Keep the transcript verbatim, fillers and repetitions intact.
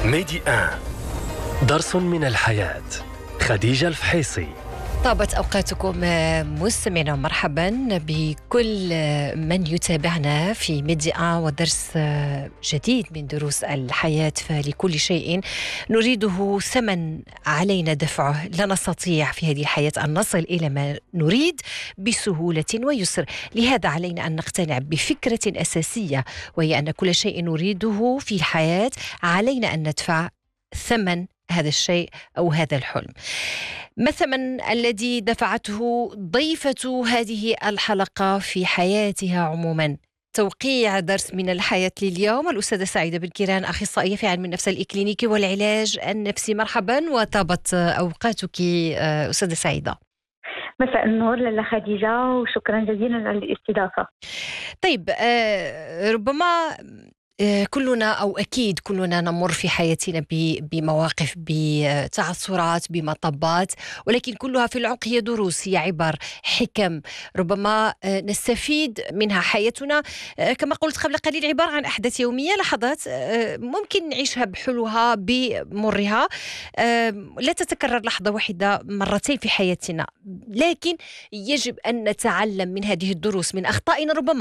ميدي آن، درس من الحياة. خديجة الفحيصي. طابت أوقاتكم مستمعينا، مرحبا بكل من يتابعنا في ميدي آن ودرس جديد من دروس الحياة. فلكل شيء نريده ثمن علينا دفعه، لا نستطيع في هذه الحياة أن نصل إلى ما نريد بسهولة ويسر. لهذا علينا أن نقتنع بفكرة أساسية، وهي أن كل شيء نريده في الحياة علينا أن ندفع ثمن هذا الشيء أو هذا الحلم. ما الثمن الذي دفعته ضيفة هذه الحلقة في حياتها عموما؟ توقيع درس من الحياة لليوم الأستاذة سعيدة بن كيران، أخصائية في علم النفس الإكلينيكي والعلاج النفسي. مرحبا وطابت أوقاتك أستاذة سعيدة. مساء النور لاله خديجة، وشكرا جزيلا على الاستضافة. طيب، آه ربما كلنا أو أكيد كلنا نمر في حياتنا بمواقف، بتعثرات، بمطبات، ولكن كلها في العمق هي دروس، هي عبر، حكم ربما نستفيد منها. حياتنا كما قلت قبل قليل عبارة عن أحداث يومية، لحظات ممكن نعيشها بحلوها بمرها، لا تتكرر لحظة واحدة مرتين في حياتنا، لكن يجب أن نتعلم من هذه الدروس، من أخطائنا ربما